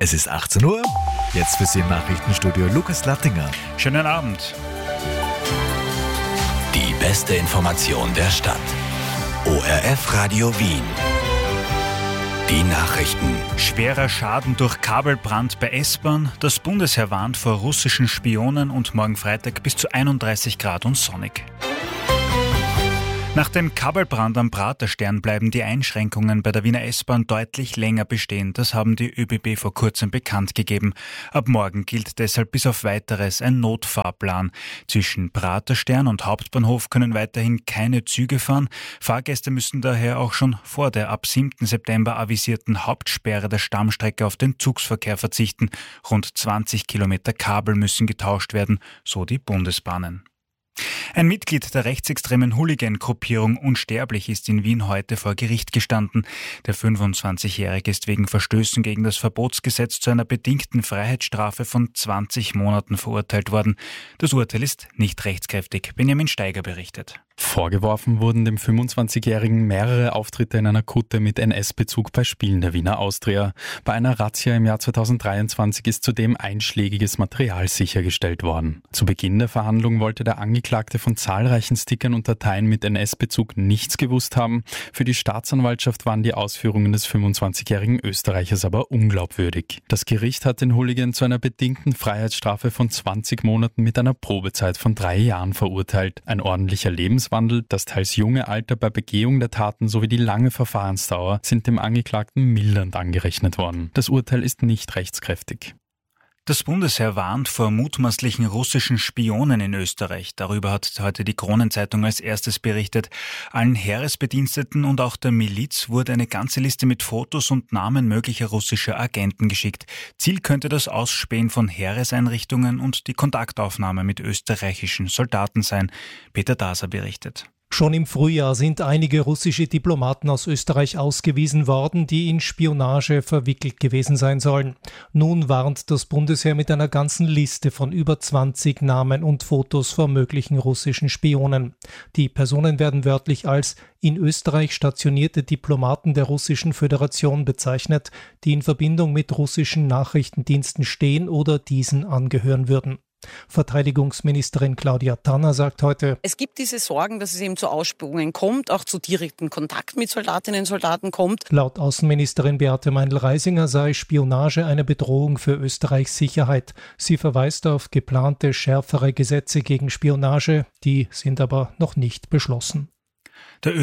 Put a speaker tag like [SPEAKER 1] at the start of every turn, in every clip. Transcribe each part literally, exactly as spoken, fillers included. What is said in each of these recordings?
[SPEAKER 1] Es ist achtzehn Uhr, jetzt für Sie im Nachrichtenstudio Lukas Lattinger.
[SPEAKER 2] Schönen Abend.
[SPEAKER 3] Die beste Information der Stadt. O R F Radio Wien. Die Nachrichten.
[SPEAKER 2] Schwerer Schaden durch Kabelbrand bei S-Bahn. Das Bundesheer warnt vor russischen Spionen und morgen Freitag bis zu einunddreißig Grad und sonnig. Nach dem Kabelbrand am Praterstern bleiben die Einschränkungen bei der Wiener S-Bahn deutlich länger bestehen. Das haben die ÖBB vor kurzem bekannt gegeben. Ab morgen gilt deshalb bis auf Weiteres ein Notfahrplan. Zwischen Praterstern und Hauptbahnhof können weiterhin keine Züge fahren. Fahrgäste müssen daher auch schon vor der ab siebten September avisierten Hauptsperre der Stammstrecke auf den Zugsverkehr verzichten. Rund zwanzig Kilometer Kabel müssen getauscht werden, so die Bundesbahnen. Ein Mitglied der rechtsextremen Hooligan-Gruppierung Unsterblich ist in Wien heute vor Gericht gestanden. Der fünfundzwanzigjährige ist wegen Verstößen gegen das Verbotsgesetz zu einer bedingten Freiheitsstrafe von zwanzig Monaten verurteilt worden. Das Urteil ist nicht rechtskräftig. Benjamin Steiger berichtet.
[SPEAKER 4] Vorgeworfen wurden dem fünfundzwanzigjährigen mehrere Auftritte in einer Kutte mit N S-Bezug bei Spielen der Wiener Austria. Bei einer Razzia im Jahr zweitausenddreiundzwanzig ist zudem einschlägiges Material sichergestellt worden. Zu Beginn der Verhandlung wollte der Angeklagte von zahlreichen Stickern und Dateien mit N S-Bezug nichts gewusst haben. Für die Staatsanwaltschaft waren die Ausführungen des fünfundzwanzigjährigen Österreichers aber unglaubwürdig. Das Gericht hat den Hooligan zu einer bedingten Freiheitsstrafe von zwanzig Monaten mit einer Probezeit von drei Jahren verurteilt. Ein ordentlicher Lebenswandel, das teils junge Alter bei Begehung der Taten sowie die lange Verfahrensdauer sind dem Angeklagten mildernd angerechnet worden. Das Urteil ist nicht rechtskräftig.
[SPEAKER 2] Das Bundesheer warnt vor mutmaßlichen russischen Spionen in Österreich. Darüber hat heute die Kronenzeitung als erstes berichtet. Allen Heeresbediensteten und auch der Miliz wurde eine ganze Liste mit Fotos und Namen möglicher russischer Agenten geschickt. Ziel könnte das Ausspähen von Heereseinrichtungen und die Kontaktaufnahme mit österreichischen Soldaten sein. Peter Daser berichtet.
[SPEAKER 5] Schon im Frühjahr sind einige russische Diplomaten aus Österreich ausgewiesen worden, die in Spionage verwickelt gewesen sein sollen. Nun warnt das Bundesheer mit einer ganzen Liste von über zwanzig Namen und Fotos vor möglichen russischen Spionen. Die Personen werden wörtlich als in Österreich stationierte Diplomaten der Russischen Föderation bezeichnet, die in Verbindung mit russischen Nachrichtendiensten stehen oder diesen angehören würden. Verteidigungsministerin Claudia Tanner sagt heute:
[SPEAKER 6] Es gibt diese Sorgen, dass es eben zu Ausspähungen kommt, auch zu direkten Kontakt mit Soldatinnen und Soldaten kommt.
[SPEAKER 5] Laut Außenministerin Beate Meindl-Reisinger sei Spionage eine Bedrohung für Österreichs Sicherheit. Sie verweist auf geplante schärfere Gesetze gegen Spionage, die sind aber noch nicht beschlossen.
[SPEAKER 2] Der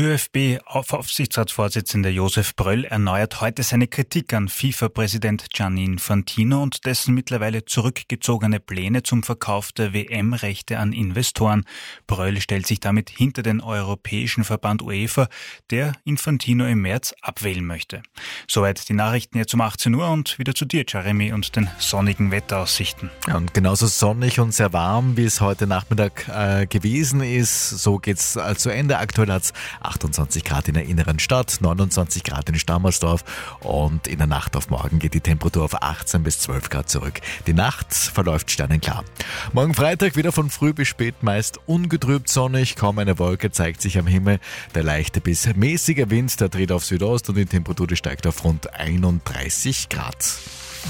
[SPEAKER 2] ÖFB-Aufsichtsratsvorsitzende Josef Bröll erneuert heute seine Kritik an FIFA-Präsident Gianni Infantino und dessen mittlerweile zurückgezogene Pläne zum Verkauf der W M-Rechte an Investoren. Bröll stellt sich damit hinter den europäischen Verband UEFA, der Infantino im März abwählen möchte. Soweit die Nachrichten jetzt um achtzehn Uhr und wieder zu dir, Jeremy, und den sonnigen Wetteraussichten.
[SPEAKER 1] Ja, und genauso sonnig und sehr warm, wie es heute Nachmittag äh, gewesen ist, so geht's äh, zu Ende. Aktuell hat's achtundzwanzig Grad in der inneren Stadt, neunundzwanzig Grad in Stammersdorf und in der Nacht auf morgen geht die Temperatur auf achtzehn bis zwölf Grad zurück. Die Nacht verläuft sternenklar. Morgen Freitag wieder von früh bis spät meist ungetrübt sonnig, kaum eine Wolke zeigt sich am Himmel. Der leichte bis mäßige Wind, der dreht auf Südost und die Temperatur die steigt auf rund einunddreißig Grad.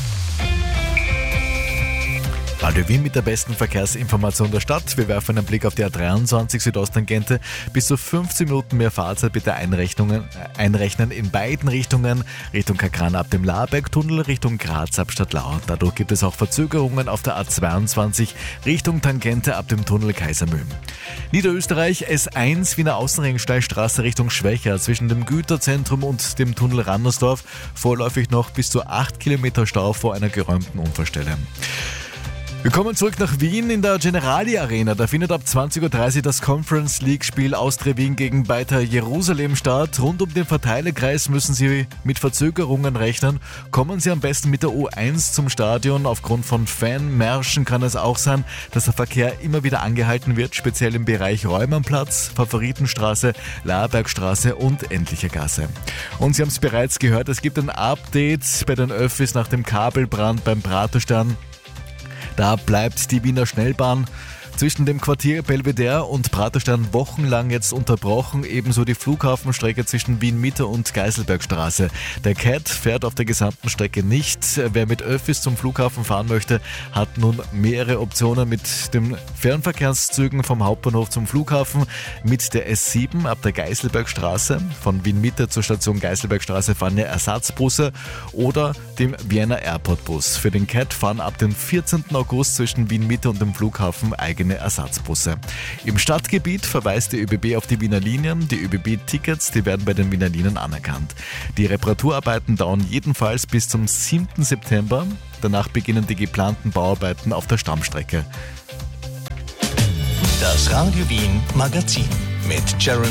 [SPEAKER 1] Radio Wien mit der besten Verkehrsinformation der Stadt. Wir werfen einen Blick auf die A dreiundzwanzig Südosttangente. Bis zu fünfzehn Minuten mehr Fahrzeit bitte einrechnen in beiden Richtungen. Richtung Kakran ab dem Laarbergtunnel, Richtung Graz ab Stadtlau. Dadurch gibt es auch Verzögerungen auf der A zweiundzwanzig Richtung Tangente ab dem Tunnel Kaisermühlen. Niederösterreich S eins Wiener Außenringsteilstraße Richtung Schwächer zwischen dem Güterzentrum und dem Tunnel Randersdorf. Vorläufig noch bis zu acht Kilometer Stau vor einer geräumten Unfallstelle. Wir kommen zurück nach Wien in der Generali Arena. Da findet ab zwanzig Uhr dreißig das Conference League Spiel Austria Wien gegen Beitar Jerusalem statt. Rund um den Verteilerkreis müssen Sie mit Verzögerungen rechnen. Kommen Sie am besten mit der U eins zum Stadion. Aufgrund von Fanmärschen kann es auch sein, dass der Verkehr immer wieder angehalten wird, speziell im Bereich Räumannplatz, Favoritenstraße, Laarbergstraße und Endlicher Gasse. Und Sie haben es bereits gehört, es gibt ein Update bei den Öffis nach dem Kabelbrand beim Praterstern. Da bleibt die Wiener Schnellbahn Zwischen dem Quartier Belvedere und Praterstern wochenlang jetzt unterbrochen, ebenso die Flughafenstrecke zwischen Wien-Mitte und Geiselbergstraße. Der C A T fährt auf der gesamten Strecke nicht. Wer mit Öffis zum Flughafen fahren möchte, hat nun mehrere Optionen mit den Fernverkehrszügen vom Hauptbahnhof zum Flughafen, mit der S sieben ab der Geiselbergstraße. Von Wien-Mitte zur Station Geiselbergstraße fahren ja Ersatzbusse oder dem Vienna Airport Bus. Für den C A T fahren ab dem vierzehnten August zwischen Wien-Mitte und dem Flughafen eigene Ersatzbusse. Im Stadtgebiet verweist die ÖBB auf die Wiener Linien. Die ÖBB-Tickets, die werden bei den Wiener Linien anerkannt. Die Reparaturarbeiten dauern jedenfalls bis zum siebten September. Danach beginnen die geplanten Bauarbeiten auf der Stammstrecke.
[SPEAKER 3] Das Radio Wien Magazin mit Jeremy